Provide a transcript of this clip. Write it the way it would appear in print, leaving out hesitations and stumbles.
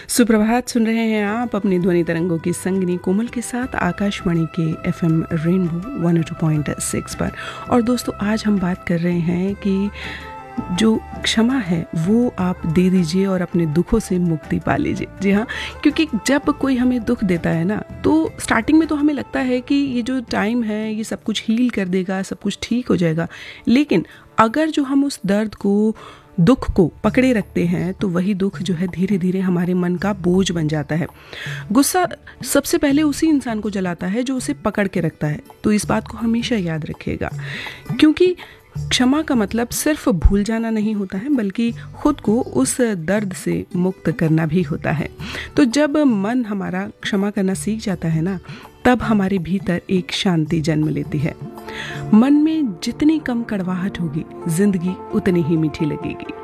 सुप्रभात सुन रहे हैं आप अपनी ध्वनि तरंगों की संगनी कोमल के साथ आकाशवाणी के FM रेनबो 102.6 पर। और दोस्तों, आज हम बात कर रहे हैं कि जो क्षमा है वो आप दे दीजिए और अपने दुखों से मुक्ति पा लीजिए। जी हाँ, क्योंकि जब कोई हमें दुख देता है ना, तो स्टार्टिंग में तो हमें लगता है कि ये जो टाइम है ये सब कुछ हील कर देगा, सब कुछ ठीक हो जाएगा। लेकिन अगर जो हम उस दर्द को, दुख को पकड़े रखते हैं तो वही दुख जो है धीरे धीरे हमारे मन का बोझ बन जाता है। गुस्सा सबसे पहले उसी इंसान को जलाता है जो उसे पकड़ के रखता है। तो इस बात को हमेशा याद रखिएगा, क्योंकि क्षमा का मतलब सिर्फ भूल जाना नहीं होता है, बल्कि खुद को उस दर्द से मुक्त करना भी होता है। तो जब मन हमारा क्षमा करना सीख जाता है ना, तब हमारे भीतर एक शांति जन्म लेती है। मन में जितनी कम कड़वाहट होगी, जिंदगी उतनी ही मीठी लगेगी।